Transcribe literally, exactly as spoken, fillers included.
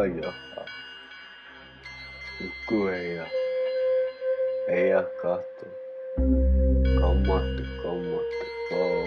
jaha. Kukku Eija. Eija kahtoo. Kammatti, kammatti, koo.